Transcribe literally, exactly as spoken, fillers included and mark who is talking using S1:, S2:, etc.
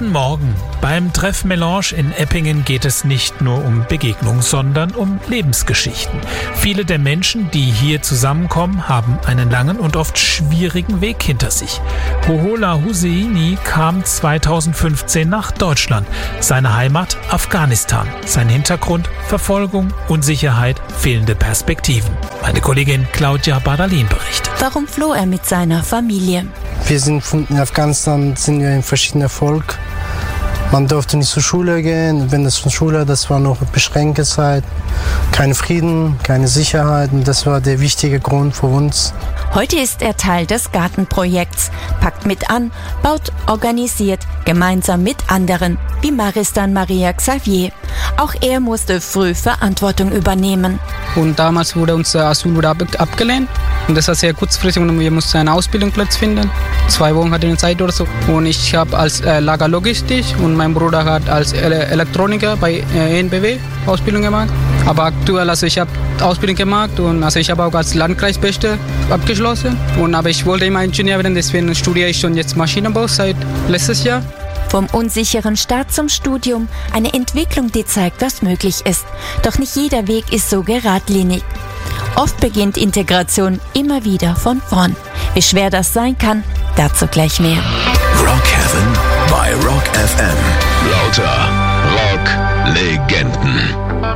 S1: Guten Morgen. Beim Treff Melange in Eppingen geht es nicht nur um Begegnung, sondern um Lebensgeschichten. Viele der Menschen, die hier zusammenkommen, haben einen langen und oft schwierigen Weg hinter sich. Hohola Husseini kam zweitausendfünfzehn nach Deutschland. Seine Heimat Afghanistan. Sein Hintergrund Verfolgung, Unsicherheit, fehlende Perspektiven. Meine Kollegin Claudia Badalin berichtet.
S2: Warum floh er mit seiner Familie?
S3: Wir sind von in Afghanistan, sind wir in verschiedenen Volk. Man durfte nicht zur Schule gehen. Wenn das von Schule, das war noch eine beschränkte Zeit. Kein Frieden, keine Sicherheit. Und das war der wichtige Grund für uns.
S2: Heute ist er Teil des Gartenprojekts, packt mit an, baut, organisiert, gemeinsam mit anderen, wie Maristan Maria Xavier. Auch er musste früh Verantwortung übernehmen.
S4: Und damals wurde unser Asyl wurde ab- abgelehnt. Und das war sehr kurzfristig und wir mussten einen Ausbildungsplatz finden. Zwei Wochen hatte ich Zeit oder so. Und ich habe als äh, Lagerlogistik und mein Bruder hat als Ele- Elektroniker bei äh, E N B W Ausbildung gemacht. Aber aktuell, also ich habe Ausbildung gemacht und also ich habe auch als Landkreisbeste abgeschlossen. Und aber ich wollte immer Ingenieur werden, deswegen studiere ich schon jetzt Maschinenbau seit letztes Jahr.
S2: Vom unsicheren Start zum Studium, eine Entwicklung, die zeigt, was möglich ist. Doch nicht jeder Weg ist so geradlinig. Oft beginnt Integration immer wieder von vorn. Wie schwer das sein kann, dazu gleich mehr.
S5: Rock Heaven bei Rock F M. Lauter Rock-Legenden.